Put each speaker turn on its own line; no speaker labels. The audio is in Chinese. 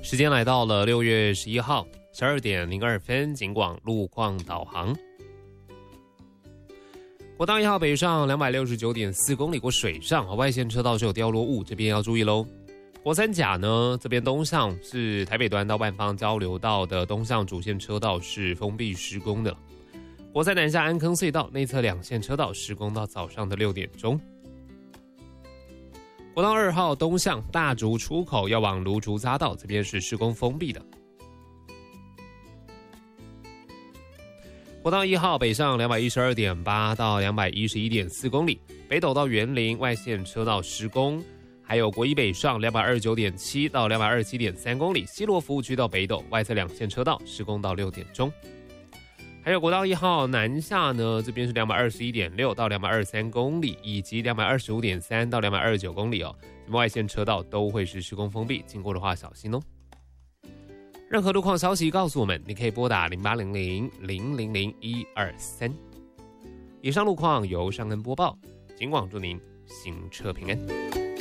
时间来到了6月11号12点02分，警广路况导航。国道1号北上269.4公里过水上，外线车道是有掉落物，这边要注意咯。国三甲呢，这边东向是台北端到万芳交流道的东向主线车道是封闭施工的。国三南下安坑隧道内侧2线车道施工到早上的6点钟。国道2号东向大竹出口要往芦竹匝道，这边是施工封闭的。国道1号北上212.8到211.4公里，北斗到园林外线车道施工，还有国一北上229.7到227.3公里，西螺服务区到北斗外侧2线车道施工到6点钟。还有国道1号南下呢，这边是221.6到223公里，以及225.3到229公里哦。外线车道都会是施工封闭，经过的话小心哦。任何路况消息告诉我们，你可以拨打0800-000-123。以上路况由尚恩播报，警广祝您行车平安。